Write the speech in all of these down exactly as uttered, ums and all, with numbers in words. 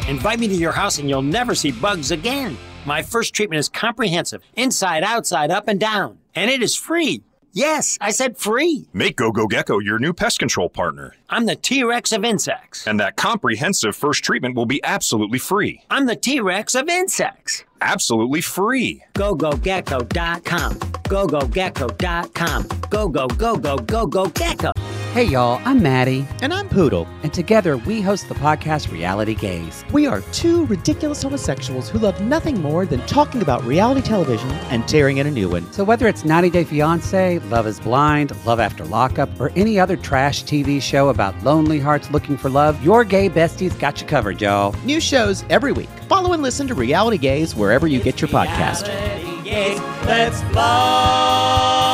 Invite me to your house and you'll never see bugs again. My first treatment is comprehensive, inside, outside, up, and down. And it is free. Yes, I said free. Make GoGo Gecko your new pest control partner. I'm the T-Rex of insects. And that comprehensive first treatment will be absolutely free. I'm the T-Rex of insects. Absolutely free. go go gecko dot com. go go gecko dot com. Go, go, go, go, go, go, gecko. Hey y'all, I'm Maddie. And I'm Poodle. And together we host the podcast Reality Gaze. We are two ridiculous homosexuals who love nothing more than talking about reality television and tearing in a new one. So whether it's ninety day fiancé, Love is Blind, Love After Lockup, or any other trash T V show about lonely hearts looking for love, your gay besties got you covered, y'all. New shows every week. Follow and listen to Reality Gaze wherever you get your podcast. Reality Gaze, let's love.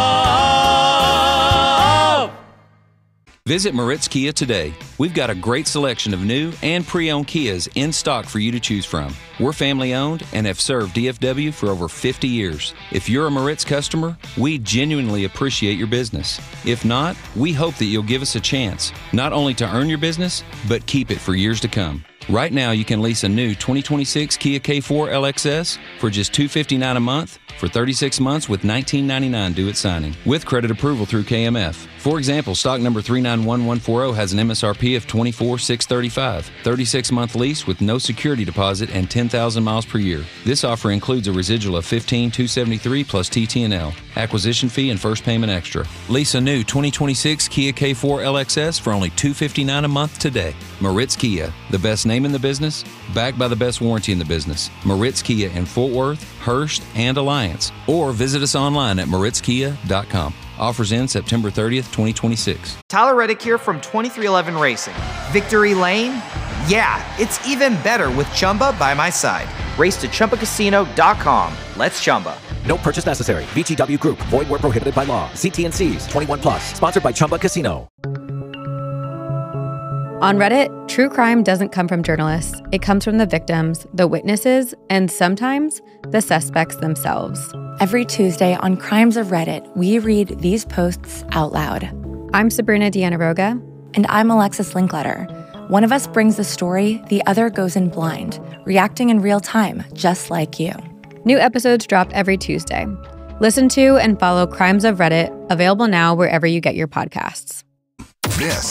Visit Moritz Kia today. We've got a great selection of new and pre-owned Kias in stock for you to choose from. We're family-owned and have served D F W for over fifty years. If you're a Moritz customer, we genuinely appreciate your business. If not, we hope that you'll give us a chance, not only to earn your business, but keep it for years to come. Right now, you can lease a new twenty twenty-six Kia K four L X S for just two hundred fifty-nine dollars a month for thirty-six months with nineteen ninety-nine due at signing, with credit approval through K M F. For example, stock number three nine one one four zero has an M S R P of twenty-four thousand six hundred thirty-five dollars, thirty-six month lease with no security deposit and ten thousand miles per year. This offer includes a residual of fifteen thousand two hundred seventy-three dollars plus T T and L, acquisition fee, and first payment extra. Lease a new twenty twenty-six Kia K four L X S for only two hundred fifty-nine dollars a month today. Moritz Kia, the best name in the business, backed by the best warranty in the business. Moritz Kia in Fort Worth, Hurst, and Alliance. Or visit us online at moritz kia dot com. Offers end September thirtieth, twenty twenty-six. Tyler Reddick here from twenty-three eleven Racing. Victory Lane? Yeah, it's even better with Chumba by my side. Race to chumba casino dot com. Let's Chumba. No purchase necessary. V G W Group. Void where prohibited by law. See T and C's. twenty-one plus. Sponsored by Chumba Casino. On Reddit, true crime doesn't come from journalists. It comes from the victims, the witnesses, and sometimes the suspects themselves. Every Tuesday on Crimes of Reddit, we read these posts out loud. I'm Sabrina Diana-Roga. And I'm Alexis Linkletter. One of us brings the story, the other goes in blind, reacting in real time, just like you. New episodes drop every Tuesday. Listen to and follow Crimes of Reddit, available now wherever you get your podcasts. This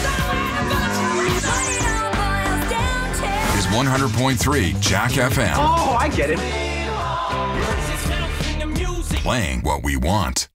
is one hundred point three Jack F M. Oh, I get it. Playing what we want.